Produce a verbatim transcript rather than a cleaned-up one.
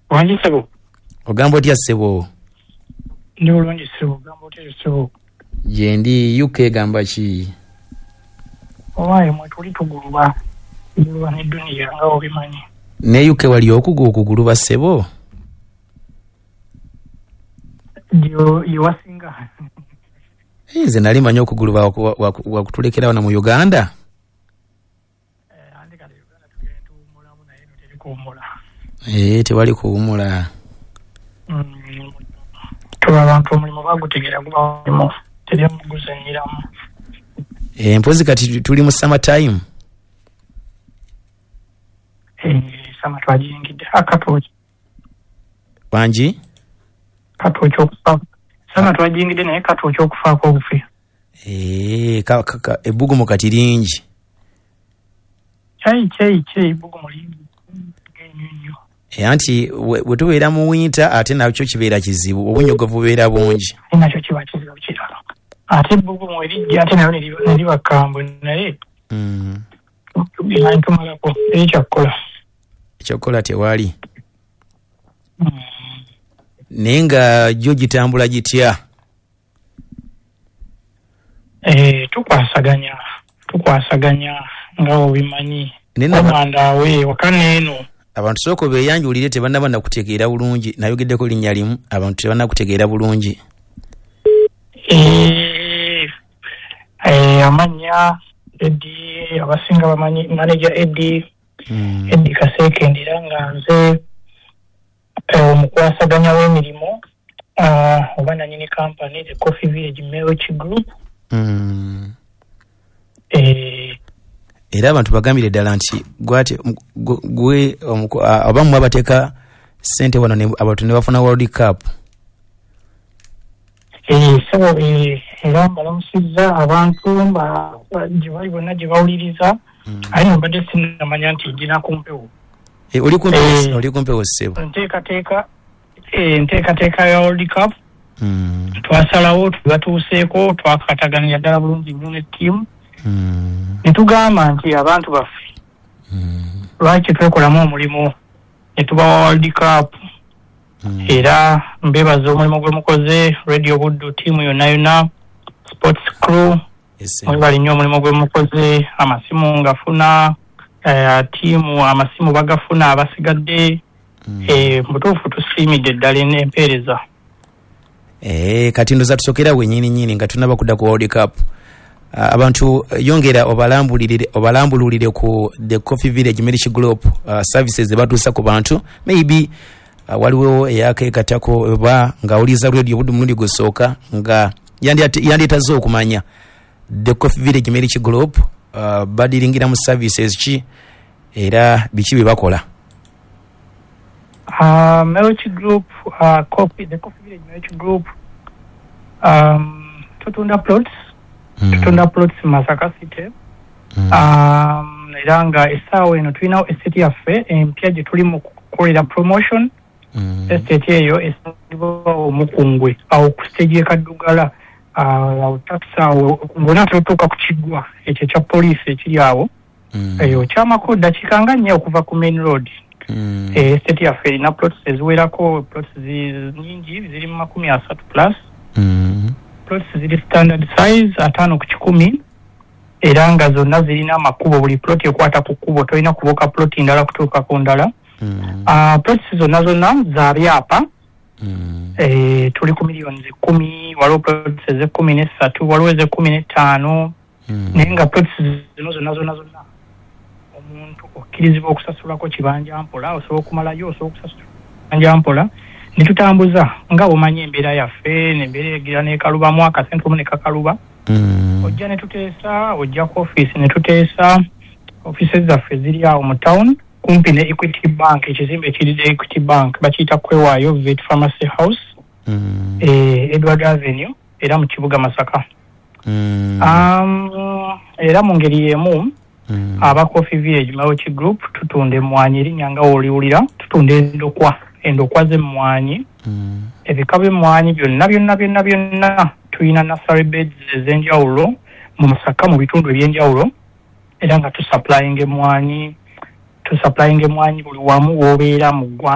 Wanji sebo. Ogamba otya sebo? Ndi bulungi sebo, ogamba otya sebo? Je ndi U K gamba ki? Owaye mwe tuli tuguluba. Tuguluba ne dunia nga obimanyi. Ne U K wali okugu okuguluba sebo? Dio yowasinga. Nze nali manyi okuguluba wakutulekera wana mu Uganda. Eh andi kale Uganda tugenda umulamu naye tuli kuumula. Eh tewali kuumula. Mm. Tuba abantu omulimo bagutegera kuba omulimo teri muguzanyiramu. Eh mpozi kati tuli mu summer time. Eh sama twajingide akatoki. Banji? Katoki okufa. Sama twajingide naye katoki okufa ko okufi. Eh ka ka ebugumu kati lingi. Chai chai chai bugumu lingi. Genyinyo. Eh anti we tubeera mu winter ate nakyo kibeera kizibu obunyogovu bubeera bungi. Nakyo kiba kizibu kirala. Ate bugumu eri ate nayo neri bakambo naye. Mm. Ina ntumalako ekyakola. Ekyakola tewali. Mm. Nenga jo gitambula gitya. Eh tukwasaganya tukwasaganya nga obimanyi. Nena Omanda we wakane eno. Abantu soko beyanjulire tebanaba na kutegeera bulungi nayogeddeko linnya limu abantu tebana kutegeera bulungi. Eh eh amanya Eddie abasinga bamanyi manager Eddie mm. Eddie Kaseke ndiranga nze eh omukwasaganya w'emirimu ah uh, obana nyini company the Coffee Village Marriage Group mm. eh era abantu bagambire ddala nti gwate gwe abamu abateeka sente wano ne abantu ne bafuna World Cup. Eh so eh era balamusiza abantu ba jibali bonna jibawuliriza ayi mbadde sinamanya nti jina kumpewo. Eh oli kumpe oli kumpewo sebo. Nteka teka eh nteka teka ya World Cup. Mm. Twasalawo tubatuuseeko twakataganira ddala bulungi nnyo ne team. Mm. Nitugamba nti abantu baffe. Mm. Lwaki twekolamu omulimu ne tubawa World Cup. Mm. Era mbebaza omulimu gwe mukoze Radio Buddu team yonna yonna sports crew. Yes. Mwebali nnyo omulimu gwe mukoze amasimu ngafuna eh, team amasimu bagafuna abasigadde. Mm. Eh mutuufu tusiimidde ddala empeereza. Eh kati ndo zatusokera wenyini nyini nga tunaba kudda ku World Cup. Uh, abantu yongera obalambulire obalambulire ku the Coffee Village Marriage Group uh, services ebatusa ku bantu maybe uh, waliwo eyake katako ba nga uliza Radio Buddu mulundi gusooka nga yandi yandi tazo okumanya the Coffee Village Marriage Group uh, badiringira mu services ki era bikibi bakola. Uh, Marriage Group uh, Coffee the Coffee Village Marriage Group um tutunda plots mm. tutunda plots Masaka City. Mm. Um eranga esawe eno tulina estate yaffe empya gye tuli mu kukolera promotion. Mm. Estate eyo esibwa omukungwe awo ku stage ekaddugala awo taxa ngona tutuuka ku kigwa ekyo kya police ekiri awo. Mm. Eyo kyamako dakika nga nnyo okuva ku main road. Mm. Eh estate yaffe erina plots eziwerako plots nyingi ziri mu makumi asatu plus. Mm. Plots ziri standard size atano ku kikumi era nga zonna zirina amakubo buli plot ekwata ku kubo tolina kuboka plot ndala kutuuka ku ndala. Mm. Uh, plots zonna zonna za byapa. Mm. Eh tuli ku millions kumi waliwo plots ze kumi n'essatu waliwo ze kumi n'ettaano. Mm. Naye nga plots zino zonna zonna zonna omuntu okkirizibwa okusasulako kibanja mpola osobola okumalayo osobola okusasula kibanja mpola. Nitutambuza nga omanyi embeera yaffe nembeera egira n'ekalubamu akasente ne kakaluba. Mm. Ojja ne tuteesa ojja ku office ne tuteesa offices zaffe ziri awo mu town kumpi ne Equity Bank ekizimbe ekiri Equity Bank bakiyita kwewaayo Vet Pharmacy House. Mm. eh Edward Avenue era mu kibuga Masaka. Mm. Um era mu ngeri y'emu mm. aba Coffee Village Marriage Group tutunde mwanyi erinnya nga oliwulira tutunde endokwa endokwa z'emmwanyi. Mm. Ebika by'emmwanyi byonna byonna byonna byonna tuyina nursery beds ez'enjawulo mu Masaka mu bitundu eby'enjawulo era nga tusupplying emmwanyi tusupplying emmwanyi buli wamu w'obeera mu ggwanga.